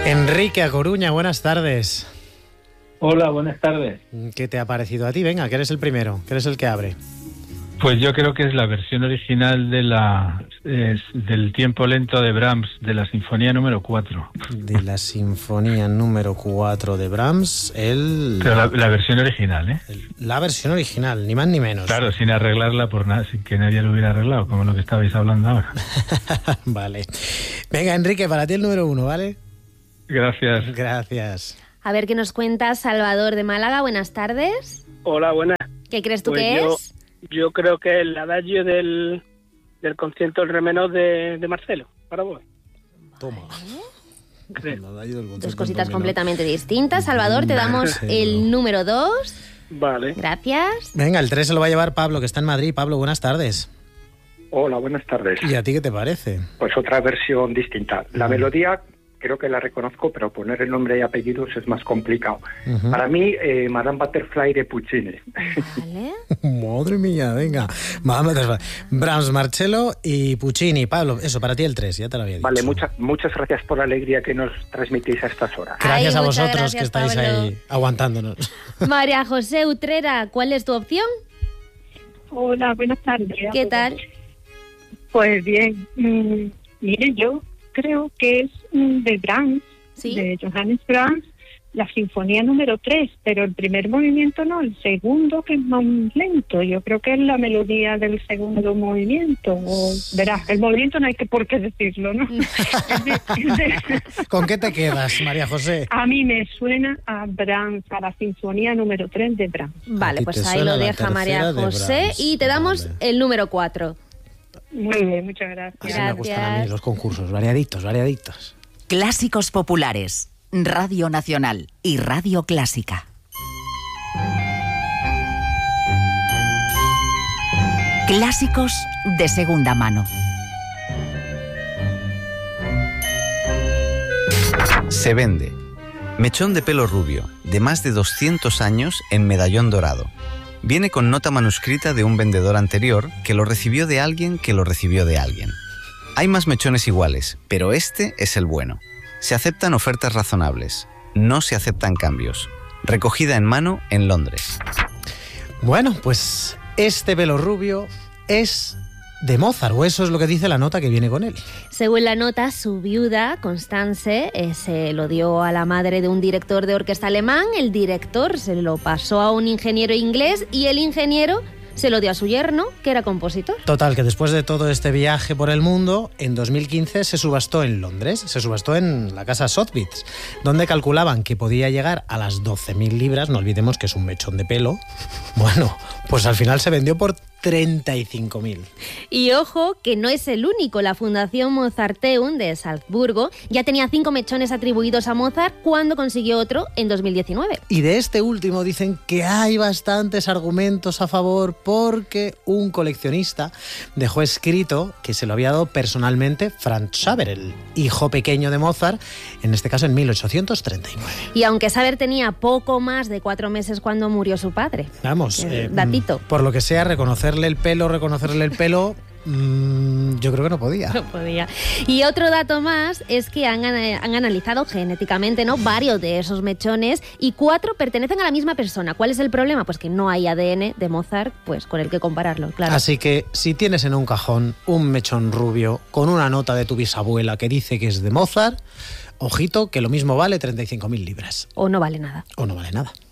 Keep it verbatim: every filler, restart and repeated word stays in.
Enrique a Coruña, buenas tardes. Hola, buenas tardes. ¿Qué te ha parecido a ti? Venga, que eres el primero, que eres el que abre. Pues yo creo que es la versión original de la es, del tiempo lento de Brahms, de la Sinfonía número cuatro. De la Sinfonía número cuatro de Brahms, el... Pero la, la versión original, ¿eh? El, la versión original, ni más ni menos. Claro, sin arreglarla por nada, sin que nadie lo hubiera arreglado, como lo que estabais hablando ahora. Vale. Venga, Enrique, para ti el número uno, ¿vale? Gracias. Gracias. A ver qué nos cuenta Salvador de Málaga. Buenas tardes. Hola, buenas. ¿Qué crees tú pues que yo, es? Yo creo que el adagio del, del concierto del re menor de, de Marcelo, para vos. Toma. Dos cositas completamente distintas. Salvador, te damos Marcelo. el número dos. Vale. Gracias. Venga, el tres se lo va a llevar Pablo, que está en Madrid. Pablo, buenas tardes. Hola, buenas tardes. ¿Y a ti qué te parece? Pues otra versión distinta. La Mm. melodía creo que la reconozco, pero poner el nombre y apellidos es más complicado. Uh-huh. Para mí, eh, Madame Butterfly de Puccini. Vale. Madre mía, venga. Vamos, Brahms, Marcello y Puccini. Pablo, eso, para ti el tres, ya te lo había dicho. Vale, muchas muchas gracias por la alegría que nos transmitís a estas horas. Gracias Ay, a muchas vosotros gracias, que estáis Pablo. ahí aguantándonos. María José Utrera, ¿cuál es tu opción? Hola, buenas tardes. ¿Qué tal? Pues bien, mmm, mire, yo creo que es mm, de Brahms, ¿Sí? de Johannes Brahms, la Sinfonía número tres, pero el primer movimiento no, el segundo, que es más lento. Yo creo que es la melodía del segundo movimiento. O, verás, el movimiento no hay que por qué decirlo, ¿no? Es de- es de- ¿Con qué te quedas, María José? a mí me suena a Brahms, a la Sinfonía número tres de Brahms. Vale, ti pues te ahí suena lo la deja María tercera de José Brahms. y te damos Vale. el número cuatro. Muy bien, muchas gracias. Así me gustan a mí Gracias. los concursos, variaditos, variaditos. Clásicos populares, Radio Nacional y Radio Clásica. Clásicos de segunda mano. Se vende. Mechón de pelo rubio, de más de doscientos años en medallón dorado. Viene con nota manuscrita de un vendedor anterior que lo recibió de alguien que lo recibió de alguien. Hay más mechones iguales, pero este es el bueno. Se aceptan ofertas razonables. No se aceptan cambios. Recogida en mano en Londres. Bueno, pues este pelo rubio es de Mozart, o eso es lo que dice la nota que viene con él. Según la nota, su viuda, Constance, eh, se lo dio a la madre de un director de orquesta alemán, el director se lo pasó a un ingeniero inglés y el ingeniero se lo dio a su yerno, que era compositor. Total, que después de todo este viaje por el mundo, en dos mil quince se subastó en Londres, se subastó en la casa Sotheby's, donde calculaban que podía llegar a las doce mil libras, no olvidemos que es un mechón de pelo. Bueno, pues al final se vendió por treinta y cinco mil. Y ojo, que no es el único. La Fundación Mozarteum de Salzburgo ya tenía cinco mechones atribuidos a Mozart cuando consiguió otro en dos mil diecinueve. Y de este último dicen que hay bastantes argumentos a favor porque un coleccionista dejó escrito que se lo había dado personalmente Franz Xaver, el hijo pequeño de Mozart, en este caso en mil ochocientos treinta y nueve. Y aunque Xaver tenía poco más de cuatro meses cuando murió su padre. Vamos, El eh, datito. por lo que sea, reconocerle el pelo, reconocerle el pelo, mmm, yo creo que no podía. No podía. Y otro dato más es que han, han analizado genéticamente, ¿no?, varios de esos mechones y cuatro pertenecen a la misma persona. ¿Cuál es el problema? Pues que no hay A D N de Mozart pues con el que compararlo, claro. Así que si tienes en un cajón un mechón rubio con una nota de tu bisabuela que dice que es de Mozart, ojito que lo mismo vale treinta y cinco mil libras. O no vale nada. O no vale nada.